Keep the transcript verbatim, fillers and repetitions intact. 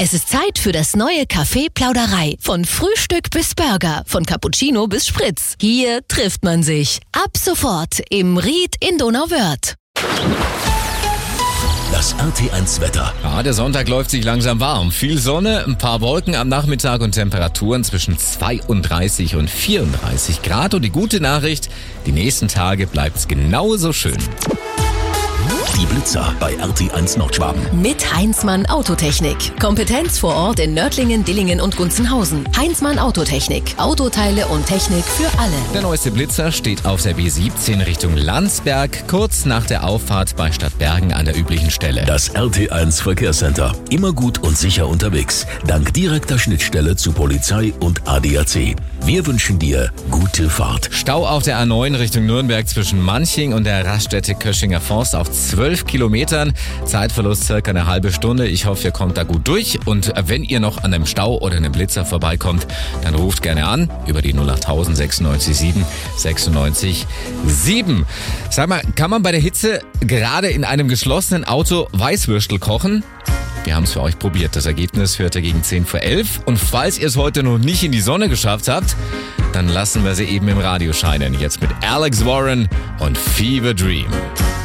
Es ist Zeit für das neue Café Plauderei. Von Frühstück bis Burger, von Cappuccino bis Spritz. Hier trifft man sich. Ab sofort im Ried in Donauwörth. Das R T eins Wetter. Ja, der Sonntag läuft sich langsam warm. Viel Sonne, ein paar Wolken am Nachmittag und Temperaturen zwischen zweiunddreißig und vierunddreißig Grad. Und die gute Nachricht, die nächsten Tage bleibt's genauso schön. Die Blitzer bei R T eins Nordschwaben. Mit Heinzmann Autotechnik. Kompetenz vor Ort in Nördlingen, Dillingen und Gunzenhausen. Heinzmann Autotechnik. Autoteile und Technik für alle. Der neueste Blitzer steht auf der B siebzehn Richtung Landsberg, kurz nach der Auffahrt bei Stadtbergen an der üblichen Stelle. Das R T eins Verkehrscenter. Immer gut und sicher unterwegs. Dank direkter Schnittstelle zu Polizei und A D A C. Wir wünschen dir gute Fahrt. Stau auf der A neun Richtung Nürnberg zwischen Manching und der Raststätte Köschinger Forst auf zwölf Kilometern. Zeitverlust circa eine halbe Stunde. Ich hoffe, ihr kommt da gut durch. Und wenn ihr noch an einem Stau oder einem Blitzer vorbeikommt, dann ruft gerne an über die null acht null null sechsundneunzig sieben sechsundneunzig sieben. Sag mal, kann man bei der Hitze gerade in einem geschlossenen Auto Weißwürstel kochen? Wir haben es für euch probiert. Das Ergebnis hört ihr gegen zehn vor elf. Und falls ihr es heute noch nicht in die Sonne geschafft habt, dann lassen wir sie eben im Radio scheinen. Jetzt mit Alex Warren und Fever Dream.